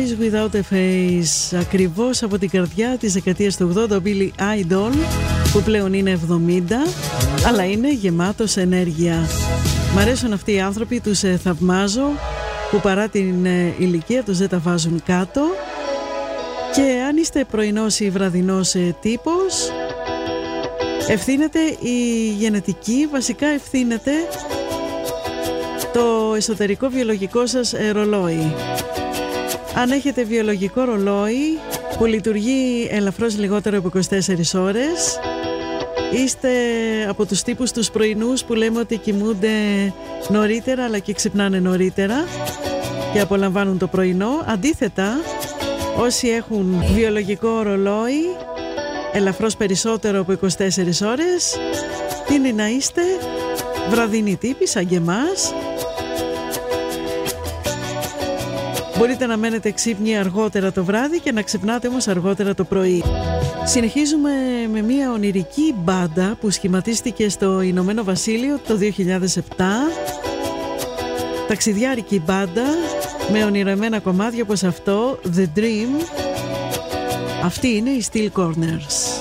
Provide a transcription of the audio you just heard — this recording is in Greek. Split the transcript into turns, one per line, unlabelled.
Eyes Without a Face, ακριβώς από την καρδιά της δεκαετίας του 80, ο Billy Idol, που πλέον είναι 70, αλλά είναι γεμάτος ενέργεια. Μ' αρέσουν αυτοί οι άνθρωποι, τους θαυμάζω, που παρά την ηλικία τους δεν τα βάζουν κάτω. Και αν είστε πρωινός ή βραδινός τύπος, ευθύνεται η γενετική, βασικά ευθύνεται το εσωτερικό βιολογικό σας ρολόι. Αν έχετε βιολογικό ρολόι που λειτουργεί ελαφρώς λιγότερο από 24 ώρες, είστε από τους τύπους τους πρωινούς που λέμε ότι κοιμούνται νωρίτερα αλλά και ξυπνάνε νωρίτερα και απολαμβάνουν το πρωινό. Αντίθετα, όσοι έχουν βιολογικό ρολόι ελαφρώς περισσότερο από 24 ώρες, τείνει να είστε βραδινοί τύποι σαν και εμάς. Μπορείτε να μένετε ξύπνοι αργότερα το βράδυ και να ξυπνάτε όμως αργότερα το πρωί. Συνεχίζουμε με μια ονειρική μπάντα που σχηματίστηκε στο Ηνωμένο Βασίλειο το 2007. Ταξιδιάρικη μπάντα με ονειρεμένα κομμάτια όπως αυτό, The Dream. Αυτή είναι η Steel Corners.